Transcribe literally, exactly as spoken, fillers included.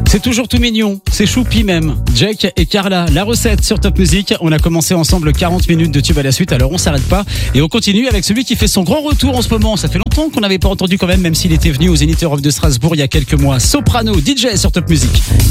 C'est toujours tout mignon, c'est choupi même. Jake et Carla, la recette sur Top Music. On a commencé ensemble quarante minutes de tube à la suite, alors on s'arrête pas. Et on continue avec celui qui fait son grand retour en ce moment. Ça fait longtemps qu'on n'avait pas entendu quand même, même s'il était venu aux Zénith Europe de Strasbourg il y a quelques mois. Soprano, D J sur Top Music.